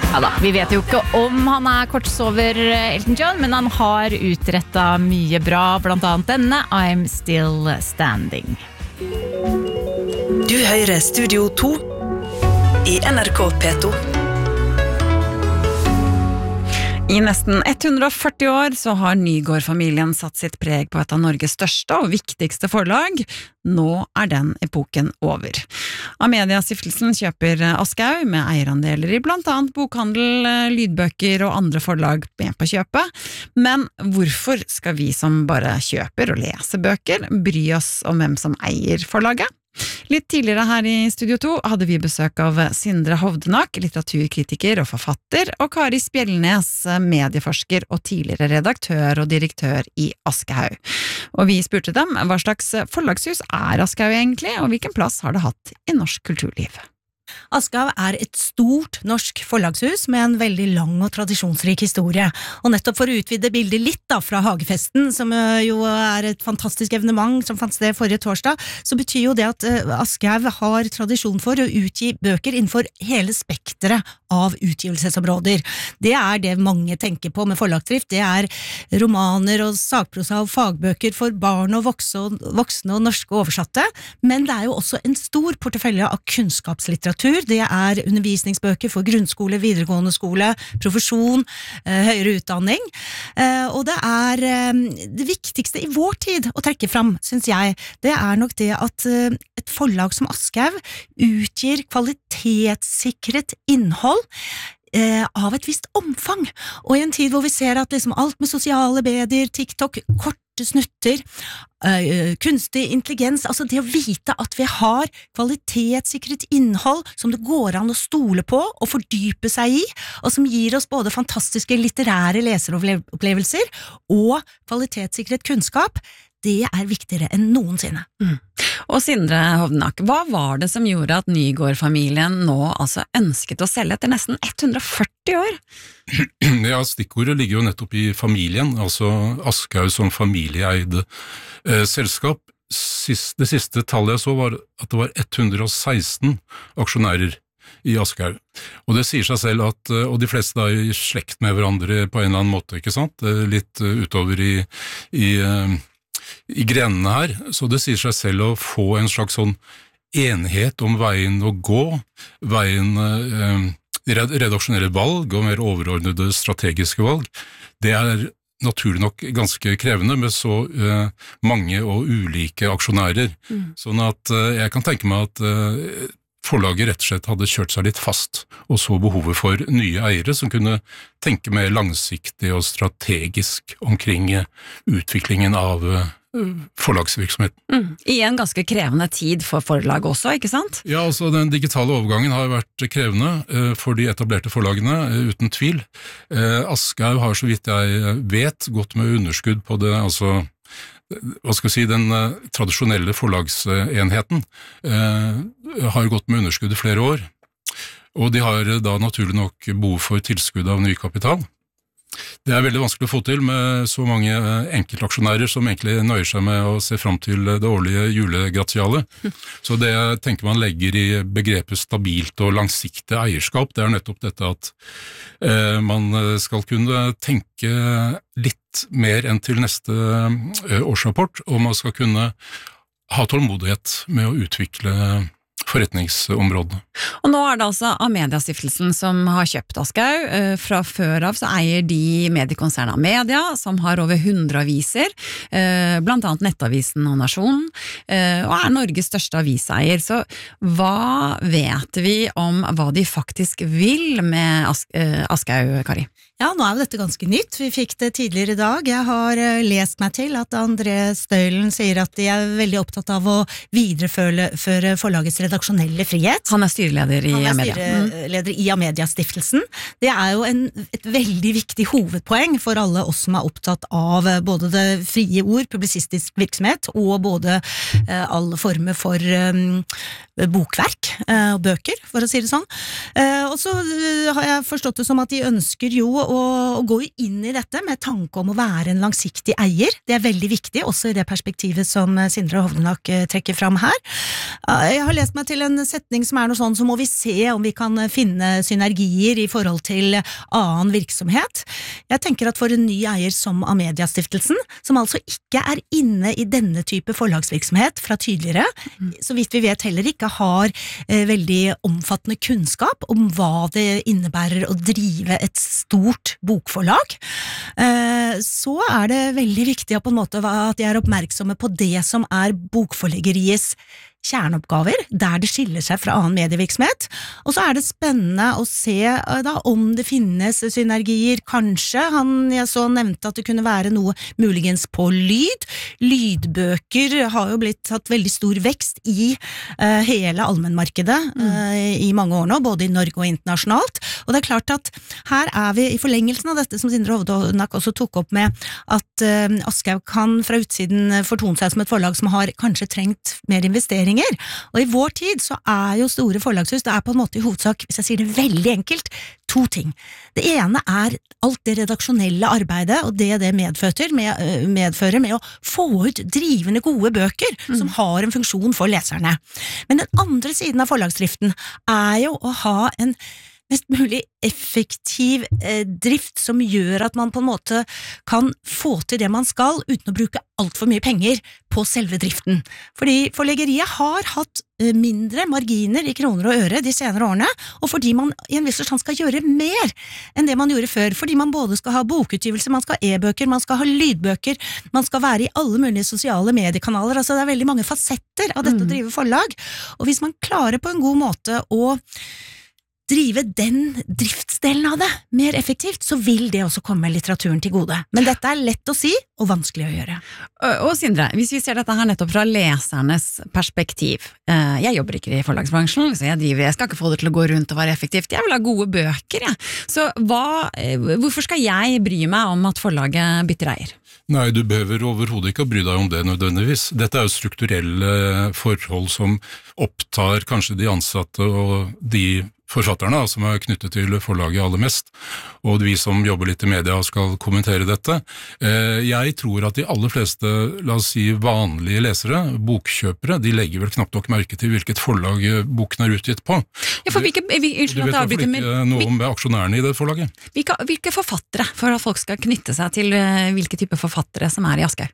Ja da, vi vet jo ikke om han kortsover Elton John, men han har utrettet mye bra, blant annet denne I'm Still Standing. Du hører Studio 2 i NRK P2. I nesten 140 år så har Nygård-familien satt sitt preg på et av Norges største og viktigste forlag. Nå den epoken over. Amedia-stiftelsen kjøper Aschehoug med eierandeler i blant annet bokhandel, lydbøker og andre forlag med på kjøpet. Men hvorfor skal vi som bare kjøper og leser bøker bry oss om hvem som eier forlaget? Litt tidligere her i Studio 2 hadde vi besøk av Sindre Hovdenak, litteraturkritiker og forfatter, og Kari Spjelnes, medieforsker og tidligere redaktør og direktør i Aschehoug. Og vi spurte dem hva slags forlagshus Aschehoug egentlig, og hvilken plass har det hatt i norsk kulturliv. Aschehoug et stort norsk forlagshus med en veldig lang og tradisjonsrik historie. Og nettopp for å utvide bildet litt da, fra Hagefesten, som jo et fantastisk evenement som fant sted forrige torsdag, så betyr jo det at Aschehoug har tradisjon for å utgi bøker innenfor hele spektret av utgivelsesområder. Det det mange tenker på med forlagsdrift. Det romaner og sakprosa og fagbøker for barn og voksne og norske oversatte, men det jo også en stor portefølje av kunnskapslitteratur. Det undervisningsbøker for grunnskole, videregående skole, profesjon, høyere utdanning, og det viktigste i vår tid å trekke fram, synes jeg, det nok det at et forlag som Aschehoug utgir kvalitetssikret innhold av et visst omfang, og i en tid hvor vi ser at liksom alt med sosiale medier, TikTok, korte snutter, kunstig intelligens, altså det å vite at vi har kvalitetssikret innhold som det går an å stole på og fordype seg i, og som gir oss både fantastiske litterære leseropplevelser og kvalitetssikret kunnskap, det viktigere enn noensinne. Og Sindre Hovdenak, hva var det som gjorde at Nygård-familien nå altså ønsket å selge etter nesten 140 år? Ja, stikkordet ligger jo nettopp i familien, altså Aschehoug som familieeide selskap. Det siste tallet jeg så var at det var 116 aksjonærer i Aschehoug. Og det sier seg selv at, og de fleste da i slekt med hverandre på en eller annen måte, ikke sant? Litt utover i grenene her, så det sier seg selv å få en slags sånn enighet om veien å gå, redaksjonelle valg og mer overordnede strategiske valg. Det naturlig nok ganske krevende med så mange og ulike aksjonærer. Sånn at jeg kan tenke meg at forlaget rett og slett hadde kjørt seg litt fast, og så behovet for nye eiere som kunne tenke mer langsiktig og strategisk omkring utviklingen av forlagsvirksomheten. I en ganske krevende tid for forlag også, ikke sant? Ja, altså den digitale overgangen har vært krevende for de etablerte forlagene, uten tvil. Aschehoug har så vidt jeg vet gått med underskudd på det, altså hva skal jeg si, den tradisjonelle forlagsenheten har gått med underskudd i flere år, og de har da naturlig nok behov for tilskudd av ny kapital. Det veldig vanskelig å få til med så mange enkeltaksjonærer som egentlig nøyer seg med å se fram til det årlige julegratialet. Så det jeg tenker man legger i begrepet stabilt og langsiktig eierskap, det nettopp dette at man skal kunne tenke litt mer enn til neste årsrapport, og man skal kunne ha tålmodighet med å utvikle forretningsområdene. Og nå det altså Amedia-stiftelsen som har kjøpt Aschehoug. Fra før av så eier de mediekonsernet Amedia, som har over 100 aviser, blant annet Nettavisen og Nasjonen, og Norges største aviseier. Så hva vet vi om hva de faktisk vil med Aschehoug, Kari? Ja, nå jo dette ganske nytt. Vi fikk det tidligere i dag. Jeg har lest meg til at André Støylen sier at de veldig opptatt av å videreføre forlagets redaksjonelle frihet. Han styreleder i Amedia. Han styreleder i Amedia-stiftelsen. Det jo et veldig viktig hovedpoeng for alle oss som opptatt av både det frie ord, publisistisk virksomhet, og både alle former for bokverk og bøker, for å si det sånn. Og så har jeg forstått det som at de ønsker jo å gå inn i dette med tanke om å være en langsiktig eier. Det er veldig viktig, også i det perspektivet som Sindre Hovdenak trekker fram her. Jeg har lest meg til en setning som noe sånn, så må vi se om vi kan finne synergier i forhold til annen virksomhet. Jeg tenker at for en ny eier som Amedia-stiftelsen, som altså ikke inne i denne type forlagsvirksomhet fra tidligere, så vidt vi vet heller ikke har veldig omfattende kunnskap om hva det innebærer å drive et stort bokforlag, så det veldig viktig at, på en måte, at de oppmerksomme på det som bokforleggeriets kjerneoppgaver, der det skiller seg fra annen medievirksomhet, og så det spennende å se da, om det finnes synergier, kanskje, jeg så nevnte at det kunne være noe muligens på lydbøker har jo hatt veldig stor vekst i hele allmennmarkedet i mange år nå, både i Norge og internasjonalt, og det klart at her vi i forlengelsen av dette som Sindre Hovdenak også tok opp med, at Aschehoug kan fra utsiden fortone seg som et forlag som har kanskje trengt mer investering. Og i vår tid så jo store forlagshus, det på en måte i hovedsak, hvis jeg sier det veldig enkelt, 2 ting. Det ene alt det redaksjonelle arbeidet, og det medfører med å få ut drivende gode bøker som har en funksjon for leserne. Men den andre siden av forlagsdriften jo å ha en mest mulig effektiv drift som gjør at man på en måte kan få til det man skal uten å bruke alt for mye penger på selve driften. Fordi forleggeriet har hatt mindre marginer i kroner og øre de senere årene, og fordi man i en viss forstand skal gjøre mer enn det man gjorde før, fordi man både skal ha bokutgivelse, man skal ha e-bøker, man skal ha lydbøker, man skal være i alle mulige sosiale mediekanaler, altså det veldig mange fasetter av dette å drive forlag, og hvis man klarer på en god måte å drive den driftsdelen av det mer effektivt, så vil det også komme litteraturen til gode. Men dette lett å si, og vanskelig å gjøre. Og Sindre, hvis vi ser dette her nettopp fra lesernes perspektiv, jeg jobber ikke i forlagsbransjen, så jeg skal ikke få det til å gå rundt og være effektivt, jeg vil ha gode bøker, Så hvorfor skal jeg bry meg om at forlaget bytter eier? Nei, du behøver overhodet ikke å bry deg om det nødvendigvis. Dette jo strukturelle forhold som opptar kanskje de ansatte og de forfatterne som knyttet til forlaget aller mest, og vi som jobber litt i media og skal kommentere dette. Jeg tror at de aller fleste, la oss si vanlige lesere, bokkjøpere, de legger vel knapt nok merke til hvilket forlag boken utgitt på. Ja, for du vet i hvert fall ikke noe om aksjonærene i det forlaget. Hvilke forfattere, for at folk skal knytte seg til hvilke type forfattere som i Aschehoug?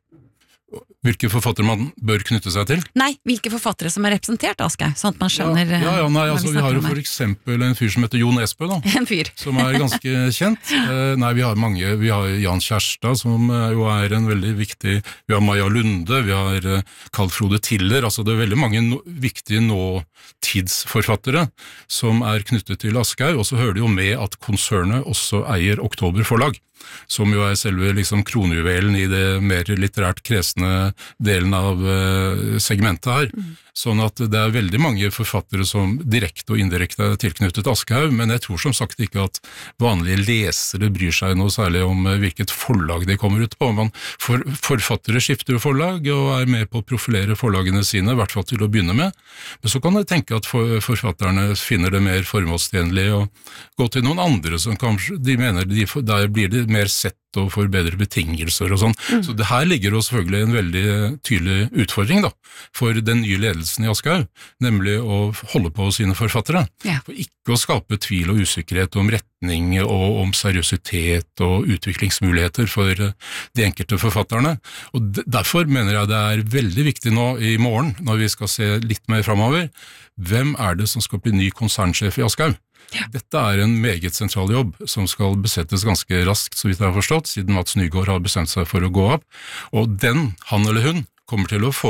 Hvilke forfattere man bør knytte seg til? Nei, hvilke forfattere som representert Aschehoug, sånn at man skjønner nei, altså, vi har jo for eksempel en fyr som heter Jo Nesbø, da. En fyr. Som ganske kjent. Nei, vi har mange. Vi har Jan Kjærstad, som jo en veldig viktig. Vi har Maja Lunde, vi har Carl Frode Tiller. Altså, det veldig mange viktige nåtidsforfattere som knyttet til Aschehoug, og så hører det jo med at konsernet også eier Oktober Forlag, som jo selve liksom kronjuvelen i det mer litterært kresne delen av segmentet her. Sånn at det veldig mange forfattere som direkte og indirekte tilknyttet Aschehoug, men jeg tror som sagt ikke at vanlige lesere bryr seg noe særlig om hvilket forlag de kommer ut på. Forfattere skifter forlag og med på å profilere forlagene sine, i hvert fall til å begynne med. Men så kan jeg tenke at forfatterne finner det mer formålstjenlig å gå til noen andre som kanskje de mener der blir det mer sett og får bedre betingelser og sånn. Så det her ligger jo selvfølgelig en veldig tydelig utfordring da, for den nye ledelsen i Aschehoug, nemlig å holde på sine forfattere. Ja. For ikke å skape tvil og usikkerhet om retning og om seriøsitet og utviklingsmuligheter for de enkelte forfatterne. Og derfor mener jeg det veldig viktig nå i morgen, når vi skal se litt mer fremover, hvem det som skal bli ny konsernsjef i Aschehoug? Ja. Dette en meget sentral jobb som skal besettes ganske raskt, så vidt jeg har forstått, siden Mats Nygaard har bestemt seg for å gå opp, og han eller hun kommer til å få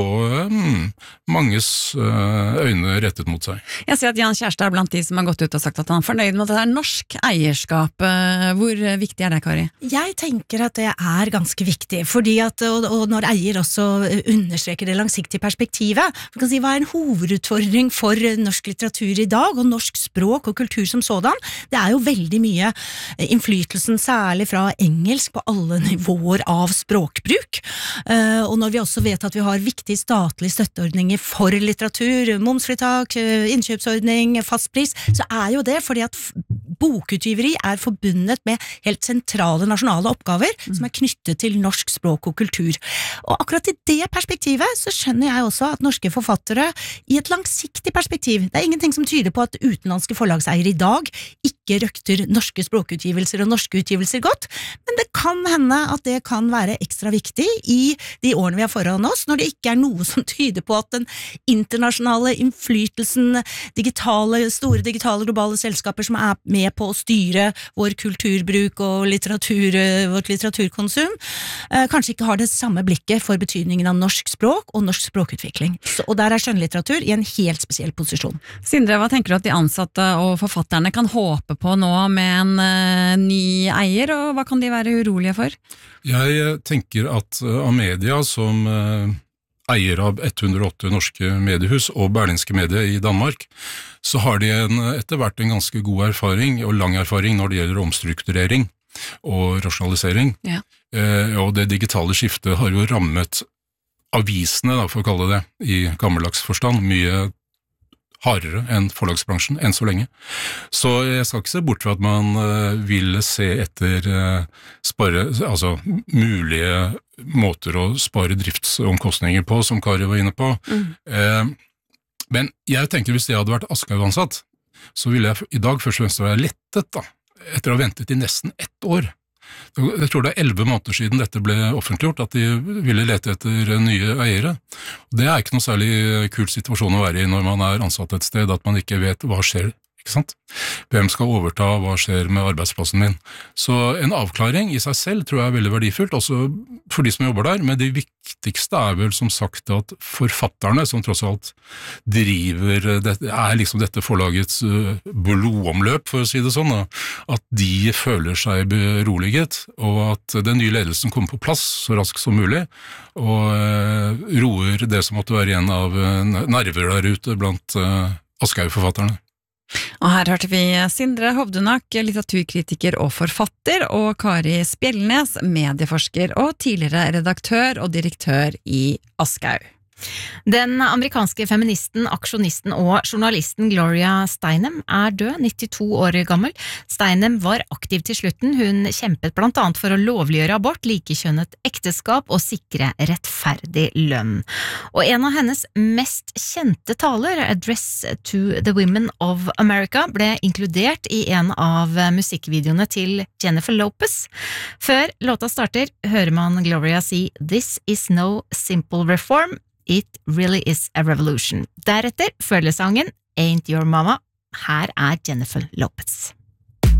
manges øyne rettet mot seg. Jeg ser at Jan Kjærstad blant de som har gått ut og sagt at han fornøyd med at det norsk eierskap. Hvor viktig det, Kari? Jeg tenker at det ganske viktig, fordi at, og når eier også understreker det langsiktige perspektivet, for kan si hva en hovedutfordring for norsk litteratur i dag, og norsk språk og kultur som sådan, det jo veldig mye innflytelsen, særlig fra engelsk på alle nivåer av språkbruk, og når vi også vet at vi har viktige statlige støtteordninger for litteratur, momsfritak, innkjøpsordning, fastpris, så jo det fordi at bokutgiveri forbundet med helt sentrale nasjonale oppgaver som knyttet til norsk språk og kultur. Og akkurat i det perspektivet så skjønner jeg også at norske forfattere i et langsiktig perspektiv, det ingenting som tyder på at utenlandske forlagseiere i dag ikke røkter norske språkutgivelser og norske utgivelser godt, men det kan hende at det kan være ekstra viktig i de årene vi har foran oss, når det ikke noe som tyder på at den internasjonale innflytelsen, store digitale globale selskaper som med på å styre vår kulturbruk og vårt litteraturkonsum, kanskje ikke har det samme blikket for betydningen av norsk språk og norsk språkutvikling. Og der skjønnlitteratur i en helt spesiell posisjon. Sindre, hva tenker du at de ansatte og forfatterne kan håpe på nå med en ny eier, og hva kan de være urolige for? Jeg tenker at Amedia som eier av 108 norske mediehus og Berlingske Medie i Danmark, så har de etter hvert en ganske god erfaring og lang erfaring når det gjelder omstrukturering og rasjonalisering. Ja. Og det digitale skiftet har jo rammet avisene, for å kalle det, i gammeldags forstand, mye hardere enn forlagsbransjen, enn så lenge. Så jeg skal ikke se bort fra at man vil se etter mulige måter å spare driftsomkostninger på, som Kari var inne på. Men jeg tenker hvis jeg hadde vært Aschehoug-ansatt, så ville jeg i dag først og fremst være lettet, da, etter å ha ventet i nesten 1 år. Jeg tror det 11 måneder siden dette ble offentliggjort, at de ville lete etter nye eiere. Det ikke noe særlig kul situasjon å være i når man ansatt et sted, at man ikke vet hva skjer, ikke sant? Hvem skal overta, hva skjer med arbeidsplassen min? Så en avklaring i seg selv tror jeg veldig verdifullt, også for de som jobber der, men det viktigste vel som sagt at forfatterne, som tross alt driver, liksom dette forlagets blodomløp, for å si det sånn, at de føler seg beroliget, og at den nye ledelsen kommer på plass så raskt som mulig, og roer det som måtte være igjen av nerver der ute blant Aschehoug-forfatterne. Og her hørte vi Sindre Hovdenak, litteraturkritiker og forfatter, og Kari Spjelnes, medieforsker og tidligere redaktør og direktør i Aschehoug. Den amerikanske feministen, aksjonisten og journalisten Gloria Steinem død, 92 år gammel. Steinem var aktiv til slutten. Hun kjempet blant annet for å lovliggjøre abort, likekjønnet ekteskap og sikre rettferdig lønn. Og en av hennes mest kjente taler, Address to the Women of America, ble inkludert i en av musikkvideoene til Jennifer Lopez. Før låta starter, hører man Gloria si «This is no simple reform. It really is a revolution». Deretter følger sangen «Ain't Your Mama». Her Jennifer Lopez.